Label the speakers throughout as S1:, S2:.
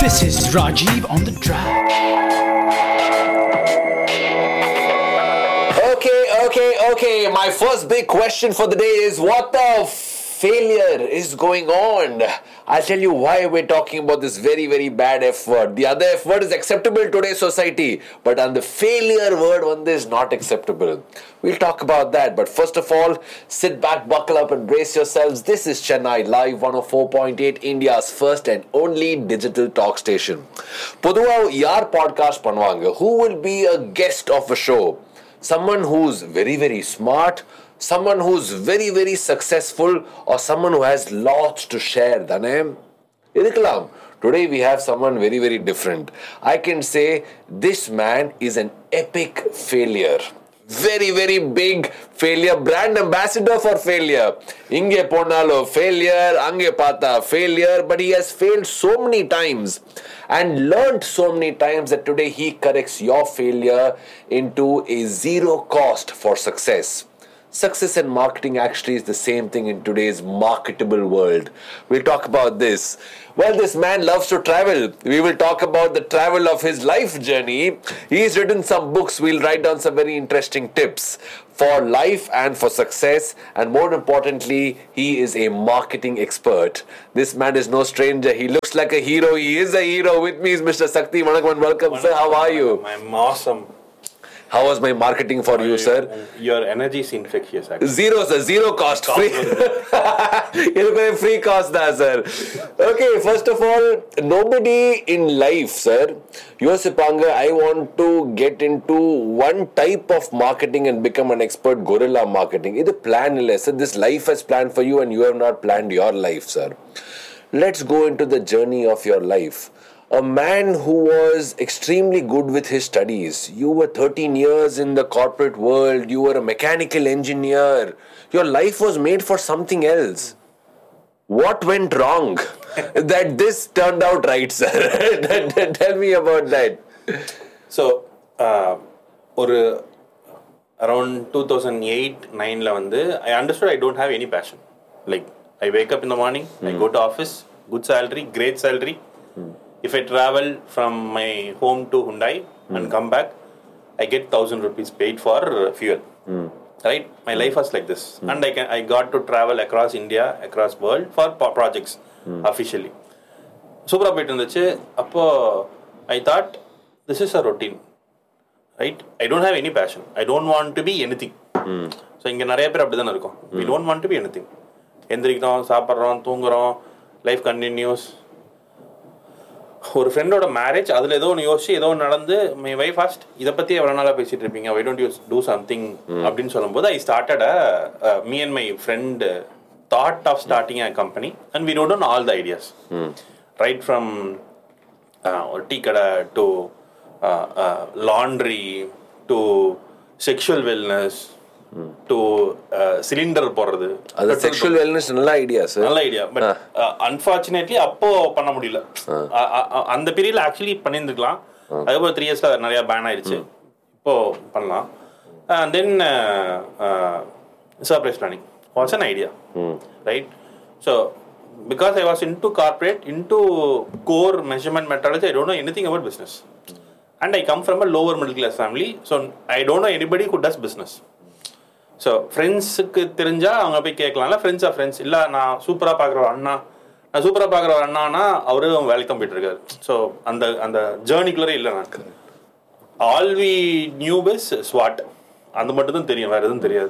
S1: This is Rajiv on the track.
S2: Okay. My first big question for the day is, what the failure is going on? I'll tell you why we're talking about this very, very bad F word. The other F word is acceptable in today's society, but on the failure word one is not acceptable. We'll talk about that, but first of all, sit back, buckle up and brace yourselves. This is Chennai Live 104.8, India's first and only digital talk station. பொதுவா யார் podcast பண்ணுவாங்க? Who will be a guest of a show? Someone who's very, very smart, someone who's very, very successful, or someone who has lots to share. Irukkalam. Today we have someone very, very different. I can say this man is an epic failure. Very, very big failure. Brand ambassador for failure. Inge ponalo failure, ange pata failure. But he has failed so many times and learned so many times that today he corrects your failure into a zero cost for success. Success and marketing actually is the same thing in today's marketable world. We'll talk about this. Well, this man loves to travel. We will talk about the travel of his life journey. He's written some books. We'll write down some very interesting tips for life and for success. And more importantly, he is a marketing expert. This man is no stranger. He looks like a hero. He is a hero. With me is Mr. Sakti. Vanakkam and welcome, sir. How are you?
S3: I'm awesome.
S2: How was my marketing for you, sir?
S3: Your energy is infectious, actually.
S2: Zero, sir. Zero cost. Free. Free cost, sir. Okay, first of all, nobody in life, sir. Yosipanga, I want to get into one type of marketing and become an expert guerrilla marketing. This plan, sir. This life has planned for you and you have not planned your life, sir. Let's go into the journey of your life. A man who was extremely good with his studies. You were 13 years in the corporate world. You were a mechanical engineer. Your life was made for something else. What went wrong that this turned out right, sir? Tell me about that.
S3: So, around 2008-9, I understood I don't have any passion. Like, I wake up in the morning, I go to office, good salary, great salary. If I travel from my home to Hyundai and come back, I get 1,000 rupees paid for fuel. Right? My life was like this. And I got to travel across India, across world for projects officially. Super bit irundhuchu. Appo I thought this is a routine. Right? I don't have any passion. I don't want to be anything. So inga nariya per appadi dhaan irukom. We don't want to be anything. Endrikrom, saapadrom, thoongurom, life continues. ஒரு ஃப்ரெண்டோட marriage அதில் ஏதோ ஒன்று யோசிச்சு ஏதோ ஒன்று நடந்து my wife asked இதை பற்றி எவ்வளோ நாளாக பேசிகிட்டு இருப்பீங்க why don't you do something அப்படின்னு சொல்லும்போது I started me and my friend thought of starting a company and we note on all the ideas right from ஒரு டீ கடை to laundry to sexual wellness to cylinder போடுறது.
S2: அது sexual wellness நல்ல idea sir.
S3: நல்ல idea. But unfortunately அப்போ பண்ண முடியல. அந்த பீரியட்ல ஆக்சுவலி பண்ணியிருந்துக்கலாம். அதுக்கப்புறம் 3 yearsல நிறைய பேன் ஆயிடுச்சு. இப்போ பண்ணலாம். தென் surprise planning was an idea. Right? So because I was into corporate, into core measurement methodology, I don't know anything about business. And I come from a lower middle class family. So I don't know anybody who does business. So ஃப்ரெண்ட்ஸுக்கு தெரிஞ்சால் அவங்க போய் கேட்கலாம்ல, friends இல்லை நான் சூப்பராக பார்க்குற ஒரு அண்ணானா அவரும் வேலைக்கு தான் போயிட்டுருக்காரு. ஸோ அந்த ஜேர்னிக்குள்ளே இல்லை. நான் ஆல் வி நியூ பெஸ் ஸ்வாட் அந்த மட்டும் தான் தெரியும், வேறு எதுவும் தெரியாது.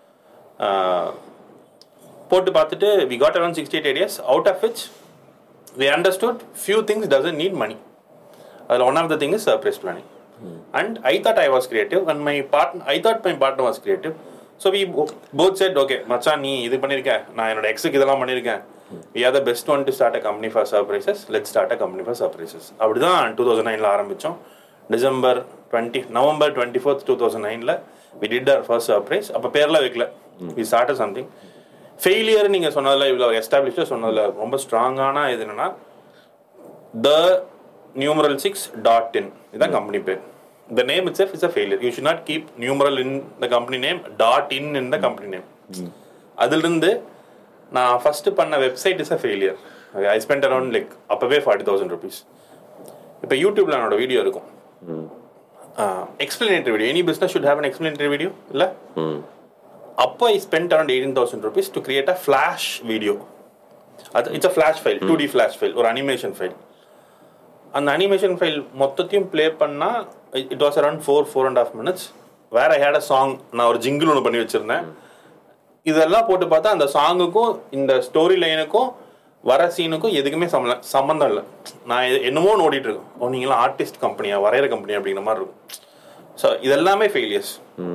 S3: போட்டு பார்த்துட்டு we got around 68 ideas, out of which we understood few things doesn't need money. அதில் one of the thing is surprise planning. And I thought I was creative and I thought my partner was creative. So we both said, okay, மச்சான் நீ இது பண்ணியிருக்க, நான் என்னோட எக்ஸுக்கு இதெல்லாம் பண்ணியிருக்கேன். We are the best one to start a company for surprises. Let's start a company for surprises. அப்படி தான் 2009 ஆரம்பித்தோம். November 24th, 2009 we did our first surprise. அப்போ பேர்லாம் வைக்கல. We started something. ஃபெயிலியர் நீங்கள் சொன்னதில் இவ்வளோ எஸ்டாப்ளிஷ்டாக சொன்னதில் ரொம்ப ஸ்ட்ராங்கான இது என்னென்னா the numeral 6.in இதுதான் கம்பெனி பேர். The name itself is a failure. You should not keep numeral in the company name, .in the company name. அதிலிருந்து நான் ஃபர்ஸ்ட் பண்ண website is a failure. I spent around அப்பவே 40,000 rupees. இப்போ யூடியூப்ல என்னோட video இருக்கும், explanatory video. Any business should have an explanatory video இல்லை? அப்போ I spend around 18,000 rupees to create a flash video. அது it's a flash file, 2D flash file, ஒரு animation file. அந்த அனிமேஷன் ஃபைல் மொத்தத்தையும் ப்ளே பண்ணால் it was around 4.5 minutes. வேற ஐ had a song, நான் ஒரு ஜிங்கிள் ஒன்று பண்ணி வச்சுருந்தேன். இதெல்லாம் போட்டு பார்த்தா அந்த சாங்குக்கும் இந்த ஸ்டோரி லைனுக்கும் வர சீனுக்கும் எதுக்குமே சம்மந்தம் இல்லை. நான் என்னமோ ஓடிட்டு இருக்கேன். ஓ, நீங்களாம் ஆர்டிஸ்ட் கம்பெனியா, வரைகிற கம்பெனி அப்படிங்கிற மாதிரி இருக்கும். ஸோ இதெல்லாமே failures.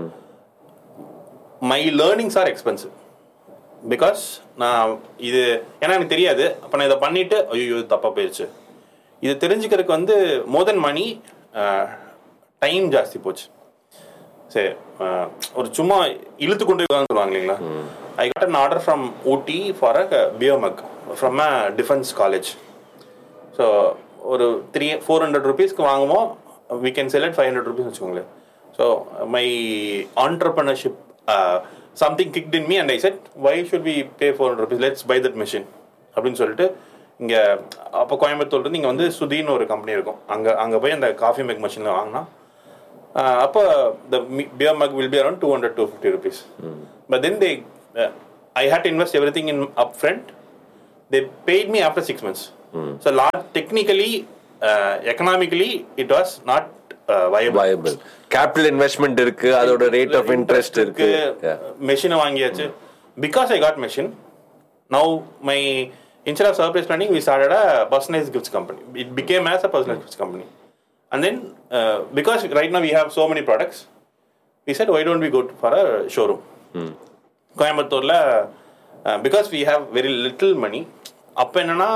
S3: My learnings R expensive because நான் இது ஏன்னா எனக்கு தெரியாது. அப்போ நான் இதை பண்ணிவிட்டு ஐயோ இது தப்பாக போயிடுச்சு. இது தெரிஞ்சுக்கிறதுக்கு வந்து மோர் தென் மணி, டைம் ஜாஸ்தி போச்சு. சரி, ஒரு சும்மா இழுத்து கொண்டு சொல்லுவாங்க இல்லைங்களா. I got an order from Ooty for a pier mug from a defence college. So ஒரு 400 rupeesக்கு வாங்குவோம், we can sell it 500 rupees வச்சுக்கோங்களேன். So my entrepreneurship something kicked in me and I said why should we pay 400 rupees, let's buy that machine அப்படின்னு சொல்லிட்டு இங்கே அப்போ கோயம்புத்தூர்லேருந்து இங்கே வந்து சுதின்னு ஒரு கம்பெனி இருக்கும், அங்கே போய் அந்த காஃபி மேக் மிஷினில் வாங்கினா அப்போ the beer mug will be around 200-250 rupees. But then I had to invest everything in upfront. They paid me after 6 months. So technically, economically, it was not viable.
S2: Capital investment இருக்கு, அதோட rate of interest இருக்கு.
S3: Machine வாங்கியாச்சு. Because I got machine, now instead of surprise planning, we started a personalized gifts company. It became as a personalized gifts company. And then, because right now we have so many products, we said, why don't we go for a showroom? Coimbatore, because we have very little money, அப்போ என்னன்னா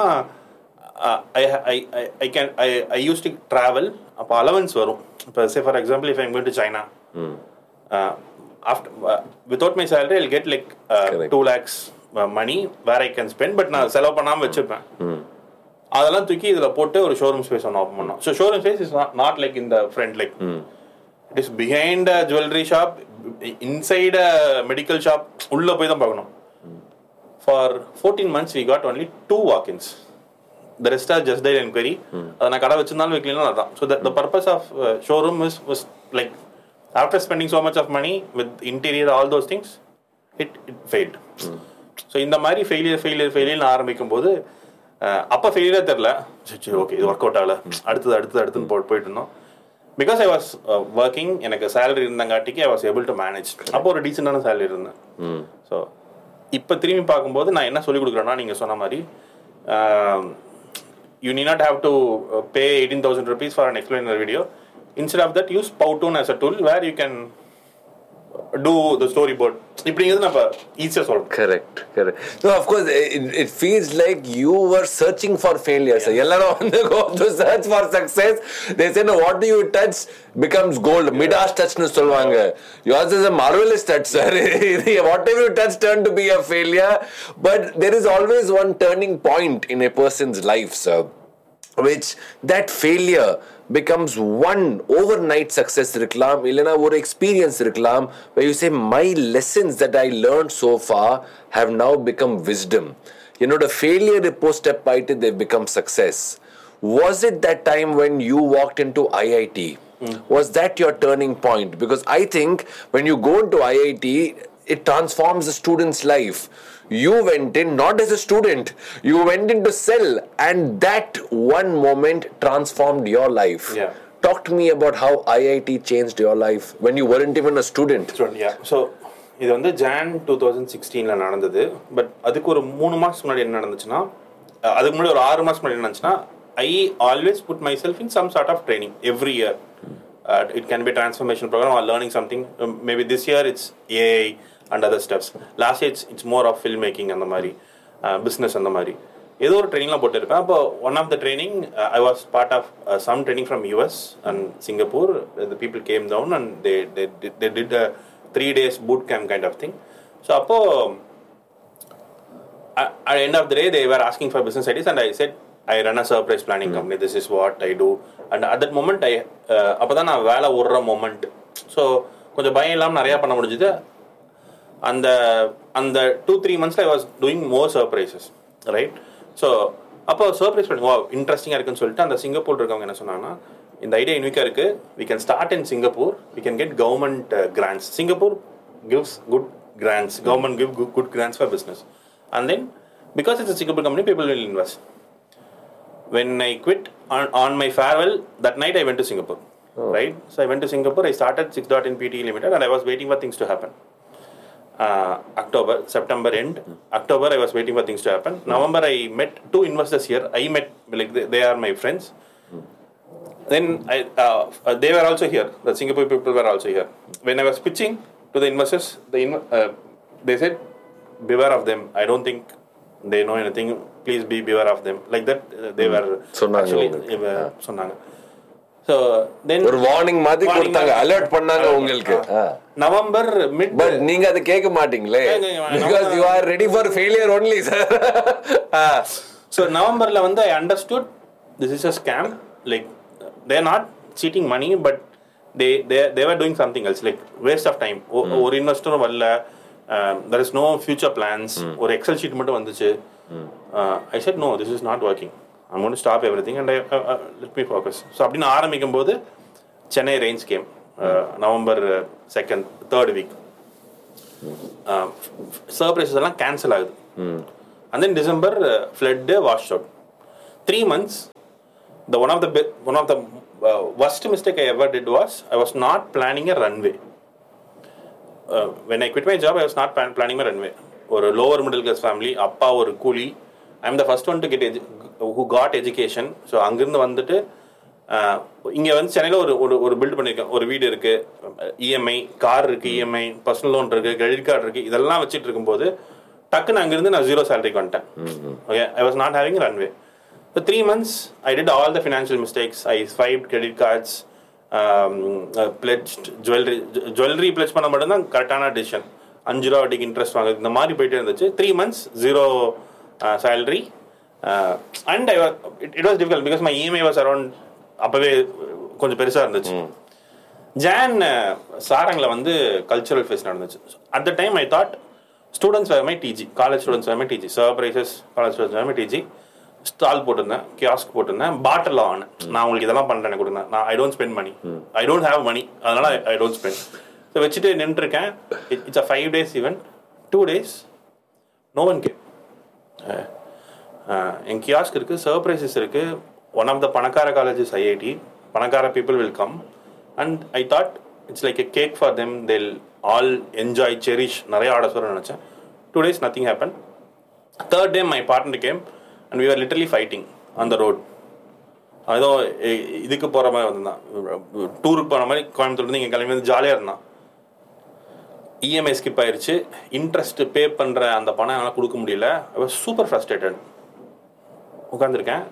S3: I used to travel, அப்போ allowance வரும். இப்போ say for example, if I'm going to China, after without my salary, I'll get like 2 lakhs money where I can spend, but நான் செலவு பண்ணாமல் வச்சுப்பேன். அதெல்லாம் தூக்கி இதில் போட்டு ஒரு ஷோரூம் ஸ்பேஸ் ஒன்று ஓப்பன் பண்ணோம். So showroom space is not like in the front, like it is behind a jewellery shop, inside a medical shop, உள்ளே போய் தான் பார்க்கணும். For 14 months we got only 2 walk-ins. The rest are just dial enquiry. அதை நான் கடை வச்சிருந்தாலும் வைக்கலாம் அதான். So the purpose of showroom was like after spending so much of money with interior, all those things, it failed. So இந்த மாதிரி failure ஆரம்பிக்கும் போது அப்போ ஃபெயிலியராக தெரில, சரி ஓகே இது ஒர்க் அவுட் ஆகலை, அடுத்ததுன்னு போயிட்டு இருந்தோம். பிகாஸ் ஐ வாஸ் ஒர்க்கிங், எனக்கு salary இருந்தங்காட்டிக்கு I was able to manage. அப்போ ஒரு டீசெண்டான சேலரி இருந்தேன். ஸோ இப்போ திரும்பி பார்க்கும்போது நான் என்ன சொல்லிக் கொடுக்குறேன்னா, நீங்கள் சொன்ன மாதிரி you need not have to pay 18,000 rupees for an explainer video. Instead of that, use Powtoon as a tool where you can do the storyboard. இப்படிங்கிறது நம்ம ஈஸியாக சொல்றோம்.
S2: Correct. So of course it feels like you were searching for failure. So எல்லாரும் வந்து go to search for success. They say no, what do you touch becomes gold. Midas touch னு சொல்வாங்க. Yours is a marvelous touch, sir. Whatever you touch turned to be a failure. But there is always one turning point in a person's life, sir, which that failure becomes one overnight success இருக்கலாம், இல்லைனா ஒரு experience இருக்கலாம், where you say my lessons that I learned so far have now become wisdom. என்னோட failure இப்போ step ஆயிட்டு they become success. Was it that time when you walked into IIT? Was that your turning point? Because I think when you go into IIT, it transforms the student's life. You went in not as a student, you went in to sell, and that one moment transformed your life. Talk to me about how IIT changed your life when you weren't even a student.
S3: So இது வந்து Jan 2016 நடந்தது. But அதுக்கு ஒரு 3 மாசம் முன்னாடி என்ன நடந்துச்சுன்னா, அதுக்கு முன்னாடி ஒரு 6 மாசம் முன்னாடி என்ன நடந்துச்சுன்னா, I always put myself in some sort of training every year. It can be a transformation program or learning something. Maybe this year it's AI and other steps. Last year it's more of filmmaking and the mari business and the mari ஏதோ ஒரு ட்ரைனிங்லாம் போட்டுருப்பேன். அப்போ one of the training I was part of some training from US and Singapore. The people came down and they did a 3 days boot camp kind of thing. So அப்போ at the end of the day they were asking for business ideas and I said I run a surprise planning company, this is what I do. And at that moment அப்போ தான் நான் வேலை ஓடுற moment. So கொஞ்சம் பயம் இல்லாமல் நிறையா பண்ண முடிஞ்சுது. அந்த 2-3 months I was doing more surprises, right? So அப்போ சர்ப்ரைஸ் பண்ணுங்க, வா இன்ட்ரெஸ்டிங்காக இருக்குன்னு சொல்லிட்டு அந்த சிங்கப்பூர் இருக்கவங்க என்ன சொன்னாங்கன்னா, இந்த ஐடியா யூனிக்காக இருக்குது, we can start in Singapore, we can get government grants. Singapore gives good grants, government give good grants for business. And then, because it's a Singapore company, people will invest. When I quit on my farewell, that night I went to Singapore. Right? So I went to Singapore, I started 6.in Pte Limited and I was waiting for things to happen. September end, October I was waiting for things to happen. November I met 2 investors here. I met, like they are my friends. Then they were also here. The Singapore people were also here. When I was pitching to the investors, they said, beware of them. I don't think they know anything. Please be beware of them. Like that, they were actually சொன்னாங்க. So then
S2: ஒரு warning மாதிரி கொடுத்தாங்க, alert பண்ணாங்க உங்களுக்கு.
S3: November mid.
S2: But நீங்க அதை கேட்க மாட்டீங்களே, because you are ready for failure only, sir.
S3: So நவம்பர்ல வந்து I understood this is a scam. Like they are not cheating money, but they were doing something else, like waste of time. ஒரு இன்வெஸ்டரும் வரல, there is no future plans. ஒரு Excel sheet மட்டும் வந்துச்சு. I said no, this is not working. I'm going to stop everything and let me focus. So அப்படின்னு ஆரம்பிக்கும் போது Chennai Reigns game, November 2nd 3rd week. Surprises எல்லாம் cancel ஆகுது. And then December flood washed out. 3 months. One of the worst mistake I ever did was I was not planning a runway. When I quit my job, I was not planning my runway. ஒரு lower middle class family, அப்பா ஒரு கூலி. I'm the first one to get who got education. So அங்கிருந்து வந்துட்டு இங்கே வந்து சென்னையில் ஒரு பில்ட் பண்ணியிருக்கேன். ஒரு வீடு இருக்குது, இஎம்ஐ, கார் இருக்குது, இஎம்ஐ, பர்சனல் லோன் இருக்குது, கிரெடிட் கார்டு இருக்குது. இதெல்லாம் வச்சுட்டு இருக்கும்போது டக்குன்னு அங்கிருந்து நான் 0 சேலரிக்கு வந்துட்டேன். Okay, I was not having runway. So 3 months I did all the financial mistakes. I swiped credit cards, pledged jewelry pledge பண்ண மட்டும்தான் கரெக்டான டிசிஷன். 5 ரூபா வட்டிக்கு இன்ட்ரெஸ்ட் வாங்குது, இந்த மாதிரி போயிட்டே இருந்துச்சு. 3 months 0 salary. And it was difficult because my EMI was around, அப்பவே கொஞ்சம் பெருசாக இருந்துச்சு. ஜான் சாரங்கில் வந்து கல்ச்சுரல் ஃபெஸ்ட் நடந்துச்சு. At the time I thought students வேறு மாதிரி டிஜி, காலேஜ் ஸ்டூடெண்ட்ஸ் வேறு மாதிரி டிஜி, சர்ப்ரைசஸ் காலேஜ் ஸ்டூடெண்ட்ஸ் வேறு மாதிரி டிஜி. ஸ்டால் போட்டிருந்தேன், கியாஸ்க் போட்டிருந்தேன், பாட்டில் வாங்கினேன். நான் உங்களுக்கு இதெல்லாம் பண்ணுறேன் கொடுங்க, நான் I don't spend money, I don't have money, அதனால் ஐ டோன்ட் ஸ்பெண்ட். ஸோ வச்சுட்டு நின்றுருக்கேன். It's a 5 days event. 2 days no one game. N kiosk இருக்குது, சர்ப்ரைசஸ் இருக்குது. ஒன் ஆஃப் த பணக்கார காலேஜஸ் ஐஐடி, பணக்கார people will come. And I thought it's like a cake for them, தேல் all enjoy, cherish, நிறைய orders வர நினச்சேன். 2 days nothing happened. 3rd day my partner came and we were literally fighting on the road. ஏதோ இதுக்கு போகிற மாதிரி வந்திருந்தான், டூருக்கு போகிற மாதிரி கோயம்புத்தூர்லேருந்து இங்கே கிளம்பி வந்து ஜாலியாக இருந்தான். இஎம்ஐ ஸ்கிப் ஆயிடுச்சு, இன்ட்ரெஸ்ட் பே பண்ணுற அந்த பணம் என்னால் கொடுக்க முடியல. I was super frustrated. உட்காந்துருக்கேன்,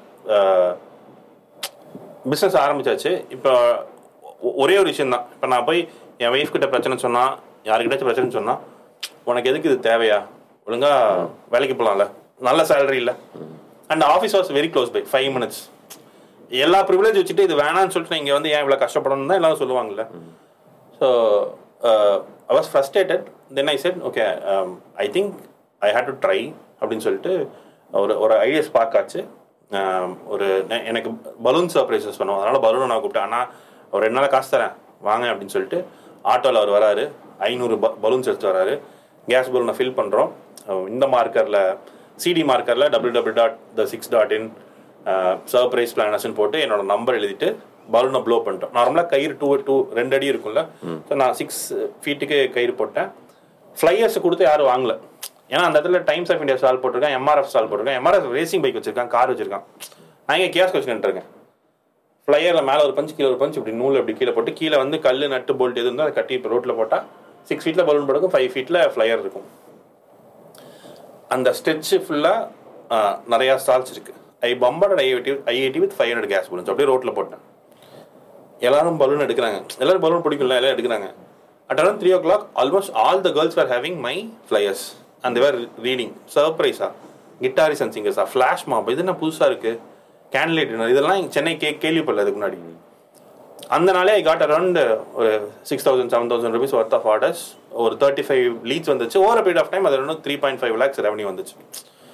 S3: பிஸ்னஸ் ஆரம்பிச்சாச்சு. இப்போ ஒரே ஒரு விஷயந்தான், இப்போ நான் போய் என் ஒய்ஃப் கிட்ட பிரச்சனை சொன்னால், யாருக்கிட்டாச்சும் பிரச்சனை சொன்னால், உனக்கு எதுக்கு இது தேவையா, ஒழுங்காக வேலைக்கு போகலாம்ல, நல்ல சேலரி இல்லை. And office was very close by, 5 minutes. எல்லா ப்ரிவிலேஜ் வச்சுட்டு இது வேணான்னு சொல்லிட்டு இங்கே வந்து ஏன் இவ்வளோ கஷ்டப்படணும் தான் எல்லாரும் சொல்லுவாங்கல்ல. So I was frustrated. Then I said, okay, I think I had to try அப்படின்னு சொல்லிட்டு ஒரு ஐடியா ஸ்பார்க் ஆச்சு. எனக்கு பலூன் சர்ப்ரைசஸ் பண்ணுவோம், அதனால் பலூனை நான் கூப்பிட்டேன். ஆனால் ஒரு 2 நாள் காசு தரேன் வாங்க அப்படின்னு சொல்லிட்டு ஆட்டோவில் அவர் வராரு, 500 பலூன்ஸ் எடுத்து வராரு. கேஸ் பலூனை ஃபில் பண்ணுறோம். இந்த மார்க்கரில், சிடி மார்க்கரில் www.the6.in சர்ப்ரைஸ் பிளானர்ஸ்ன்னு போட்டு என்னோட நம்பர் எழுதிட்டு பலூனை ப்ளோ பண்ணிட்டோம். நார்மலாக கயிறு 2 அடி இருக்கும்ல, ஸோ நான் 6 feet கயிறு போட்டேன். ஃப்ளையர்ஸ் கொடுத்து யாரும் வாங்கலை, ஏன்னா அந்த இடத்துல டைம்ஸ் ஆஃப் இந்தியா ஸ்டால் போட்டிருக்கேன், எம்ஆர்எஃப் ஸ்டால் போட்டிருக்கேன், எம்ஆர்எஃப் ரேசிங் பைக் வச்சிருக்கான், கார் வச்சிருக்கான். நான் இங்கே கியாஸ்க் வச்சுக்கிட்டுருக்கேன். ஃப்ளையரில் மேலே ஒரு பஞ்சு, கீழே ஒரு பஞ்சு, இப்படி நூல் அப்படி கீழே போட்டு, கீழே வந்து கல், நட்டு, போல்ட் எது இருந்தால் அதை கட்டி இப்போ ரோட்டில் போட்டால் 6 feet பலூன் போடுக்கும், 5 feet ஃப்ளையர் இருக்கும். அந்த ஸ்ட்ரெச்சு ஃபுல்லாக நிறையா ஸ்டால்ஸ் இருக்குது. ஐ பம்பர்ட் ஐஐடி வித் 500 கேஸ் பலூன்ஸ் அப்படியே ரோட்டில் போட்டேன். எல்லாரும் பலூன் எடுக்கிறாங்க, எல்லாரும் பலூன் பிடிக்கும்ல, எல்லாம் எடுக்கிறாங்க. At around 3 o'clock, almost all the girls were having my flyers and they were reading. Surprise-ஆ, guitarists and singers-ஆ, flash mob, இது என்ன புதுசாக இருக்குது, கேண்டில் டின்னர், இதெல்லாம் சென்னை கேள்விப்படல அதுக்கு முன்னாடி. அந்த நாளே ஐ காட் அரௌண்ட் ஒரு 6,000-7,000 rupees ஒர்த் ஆஃப் ஆர்டர்ஸ். ஒரு 35 லீட்ஸ் வந்துச்சு. ஓவர் பீரியட் ஆஃப் டைம் அது 3.5 lakhs ரெவன்யூ வந்துச்சு.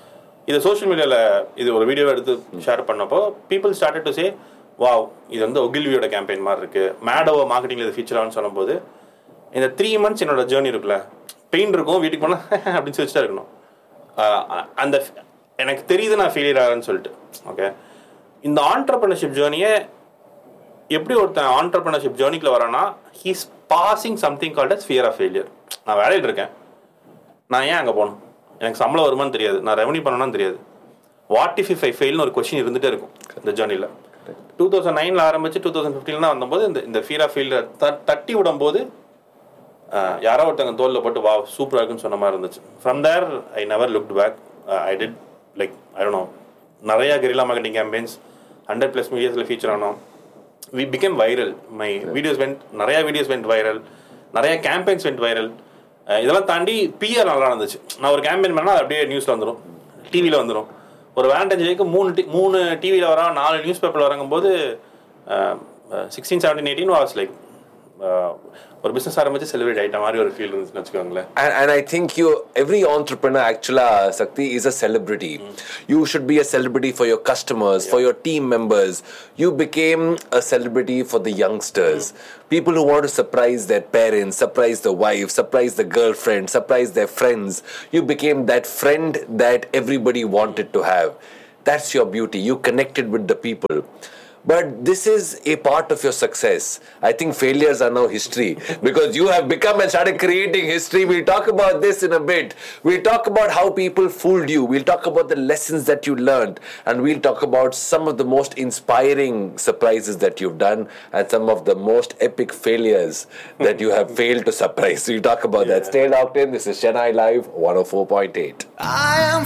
S3: இதை சோஷியல் மீடியாவில் இது ஒரு வீடியோ எடுத்து ஷேர் பண்ணப்போ people started to say wow இது வந்து ஒகில்வியோட கேம்பெயின் மாதிரி இருக்குது, மேடோவோ மார்க்கெட்டிங்கில் இது ஃபீச்சர் ஆகுன்னு சொல்லும்போது இந்த 3 months என்னோட ஜேர்னி இருக்குல்ல, பெயின் இருக்கும், வீட்டுக்கு போனால் அப்படின்னு சொல்லி வச்சுட்டா இருக்கணும். அந்த எனக்கு தெரியுது நான் ஃபெயிலியர் ஆகிறேன்னு சொல்லிட்டு. ஓகே, இந்த ஆண்டர்பிரினர்ஷிப் ஜேர்னியை எப்படி ஒருத்தன் entrepreneurship ஜேர்னிக்குள்ள வரான்னா he's passing something called as fear of failure. நான் வேலையில் இருக்கேன், நான் ஏன் அங்கே போகணும், எனக்கு சம்பளம் வருமானு தெரியாது, நான் ரெவன்யூ பண்ணணும்னு தெரியாது, வாட் இஃப் ஐ ஃபெயில்னு ஒரு கொஸ்டின் இருந்துகிட்டே இருக்கும் இந்த ஜேர்னியில். 2009 ஆரம்பிச்சு 2015 வந்தபோது இந்த ஃபியர் ஆஃப் ஃபெயிலியர் தட்டி விடும்போது யாரோ ஒருத்தங்க தோலில் போட்டு வா சூப்பராக இருக்குன்னு சொன்ன மாதிரி இருந்துச்சு. From there I never looked back. I did like I don't know நிறையா கெரில்லா மார்க்கெட்டிங் கேம்பெயின்ஸ் 100+ மீடியாஸில் ஃபீச்சர் ஆனோம். We became viral. My videos நிறையா வீடியோஸ் வெண்ட் வைரல், நிறையா கேம்பெயின்ஸ் வெண்ட் வைரல். இதெல்லாம் தாண்டி பிஆர் நல்லா இருந்துச்சு. நான் ஒரு கேம்பெயின் பண்ணால் அது அப்படியே நியூஸில் வந்துடும், டிவியில் வந்துடும். ஒரு வேலண்டைன்ஸ் டேக்கு 3 டிவியில் வரோம், 4 நியூஸ் பேப்பரில் வரங்கும்போது 16, 17, 18 வாஸ் லைக் ஒரு பிசினஸ் ஆரம்பிச்சு செலிப்ரேட் ஆயிட்ட மாதிரி ஒரு ஃபீல் இருந்துச்சுன்னு வச்சுக்கோங்களேன்.
S2: And I think every entrepreneur actually, Sakti, is a celebrity. You should be a celebrity for your customers, for your team members. You became a celebrity for the youngsters. People who want to surprise their parents, surprise the wife, surprise the girlfriend, surprise their friends. You became that friend that everybody wanted to have. That's your beauty. You connected with the people. But this is a part of your success. I think failures are now history because you have become and started creating history. We'll talk about this in a bit. We'll talk about how people fooled you. We'll talk about the lessons that you learned. And we'll talk about some of the most inspiring surprises that you've done and some of the most epic failures that you have failed to surprise. We'll talk about that. Stay locked in. This is Chennai Live 104.8.
S1: I am